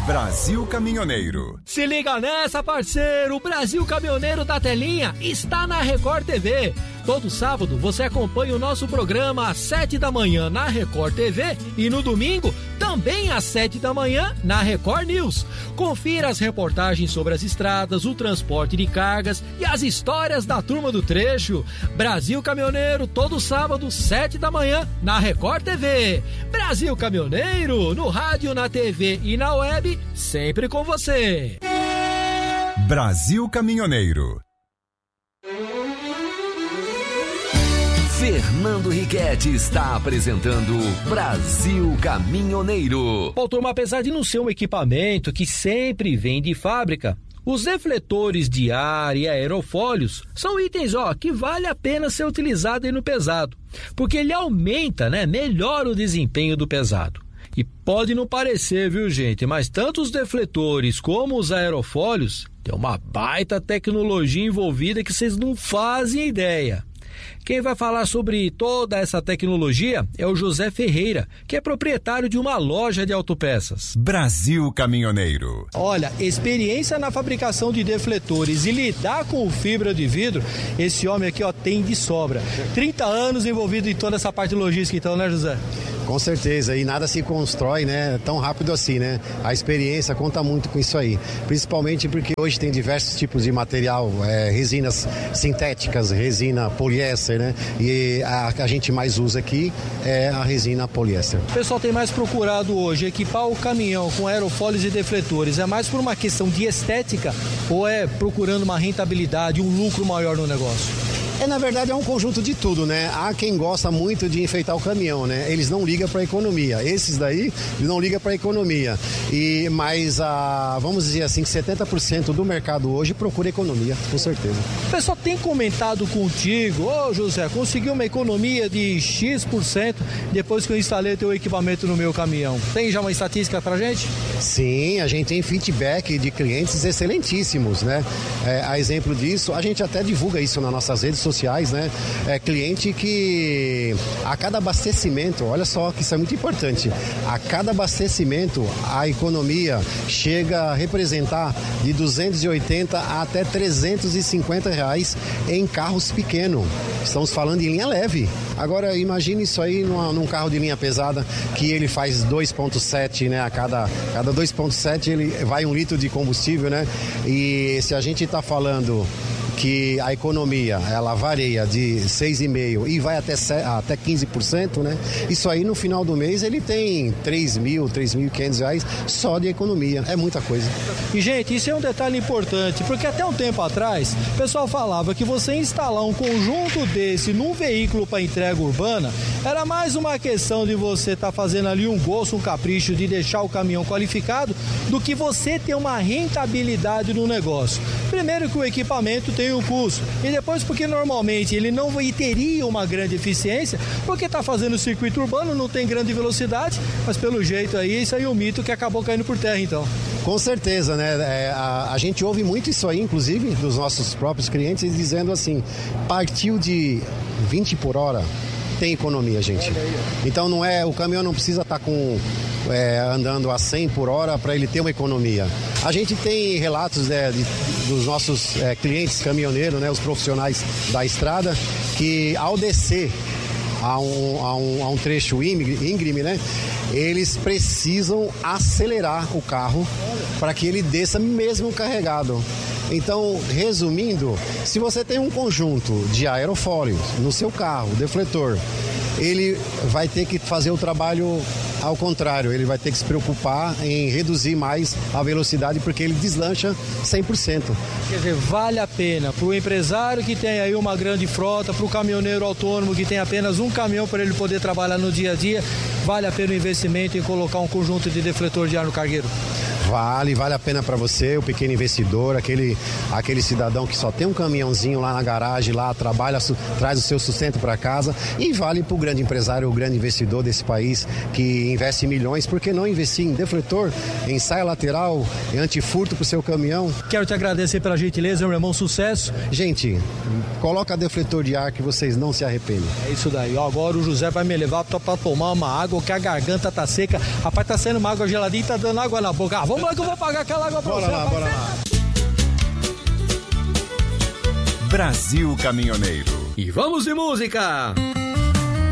Brasil Caminhoneiro. Se liga nessa, parceiro! O Brasil Caminhoneiro da Telinha está na Record TV. Todo sábado você acompanha o nosso programa às 7 da manhã na Record TV e no domingo também às 7 da manhã na Record News. Confira as reportagens sobre as estradas, o transporte de cargas e as histórias da turma do trecho. Brasil Caminhoneiro, todo sábado, 7 da manhã na Record TV. Brasil Caminhoneiro, no rádio, na TV e na web, sempre com você. Brasil Caminhoneiro. Fernando Riquetti está apresentando Brasil Caminhoneiro. Bom, turma, apesar de não ser um equipamento que sempre vem de fábrica, os defletores de ar e aerofólios são itens, que vale a pena ser utilizado aí no pesado, porque ele aumenta, melhora o desempenho do pesado. E pode não parecer, viu, gente, mas tanto os defletores como os aerofólios tem uma baita tecnologia envolvida que vocês não fazem ideia. Quem vai falar sobre toda essa tecnologia é o José Ferreira, que é proprietário de uma loja de autopeças. Brasil Caminhoneiro. Olha, experiência na fabricação de defletores e lidar com fibra de vidro, esse homem aqui tem de sobra. 30 anos envolvido em toda essa parte logística, então, né, José? Com certeza, e nada se constrói, tão rápido assim, A experiência conta muito com isso aí, principalmente porque hoje tem diversos tipos de material, resinas sintéticas, resina poliéster, E a gente mais usa aqui é a resina poliéster. O pessoal tem mais procurado hoje equipar o caminhão com aerofólios e defletores, é mais por uma questão de estética ou é procurando uma rentabilidade, um lucro maior no negócio? Na verdade é um conjunto de tudo, Há quem gosta muito de enfeitar o caminhão, Eles não ligam para a economia. Esses daí não ligam para a economia. Mas vamos dizer assim que 70% do mercado hoje procura economia, com certeza. O pessoal tem comentado contigo, José, consegui uma economia de X% depois que eu instalei teu equipamento no meu caminhão. Tem já uma estatística pra gente? Sim, a gente tem feedback de clientes excelentíssimos, A exemplo disso, a gente até divulga isso nas nossas redes sociais, cliente que a cada abastecimento, olha só que isso é muito importante, a cada abastecimento a economia chega a representar de 280 a até 350 reais em carros pequenos. Estamos falando em linha leve. Agora imagine isso aí num carro de linha pesada que ele faz 2.7, a cada 2.7 ele vai 1 litro de combustível, E se a gente está falando que a economia, ela varia de 6,5% e vai até 15%, Isso aí no final do mês ele tem R$3.000, R$3.500 só de economia, é muita coisa. E gente, isso é um detalhe importante, porque até um tempo atrás, o pessoal falava que você instalar um conjunto desse num veículo para entrega urbana, era mais uma questão de você estar fazendo ali um gosto, um capricho de deixar o caminhão qualificado, do que você ter uma rentabilidade no negócio. Primeiro que o equipamento tem um custo, e depois porque normalmente ele não teria uma grande eficiência, porque está fazendo o circuito urbano, não tem grande velocidade, mas pelo jeito aí, isso aí é um mito que acabou caindo por terra então. Com certeza, a gente ouve muito isso aí, inclusive, dos nossos próprios clientes, dizendo assim, partiu de 20 por hora, tem economia, gente. Então o caminhão não precisa estar andando a 100 por hora para ele ter uma economia. A gente tem relatos dos nossos clientes caminhoneiros, os profissionais da estrada, que ao descer a um trecho íngreme, eles precisam acelerar o carro para que ele desça mesmo carregado. Então, resumindo, se você tem um conjunto de aerofólios no seu carro, defletor, ele vai ter que fazer o trabalho ao contrário, ele vai ter que se preocupar em reduzir mais a velocidade porque ele deslancha 100%. Quer dizer, vale a pena para o empresário que tem aí uma grande frota, para o caminhoneiro autônomo que tem apenas um caminhão para ele poder trabalhar no dia a dia, vale a pena o investimento em colocar um conjunto de defletor de ar no cargueiro? Vale a pena para você, o pequeno investidor, aquele cidadão que só tem um caminhãozinho lá na garagem, lá trabalha, traz o seu sustento para casa, e vale para o grande empresário, o grande investidor desse país que investe milhões. Por que não investir em defletor, em saia lateral, em antifurto para o seu caminhão? Quero te agradecer pela gentileza, meu irmão, sucesso. Gente, coloca defletor de ar que vocês não se arrependem. É isso daí, agora o José vai me levar para tomar uma água, que a garganta tá seca. Rapaz, tá saindo uma água geladinha e tá dando água na boca. Vamos Vamos lá que eu vou pagar aquela água pra você. Bora lá. Brasil Caminhoneiro. E vamos de música!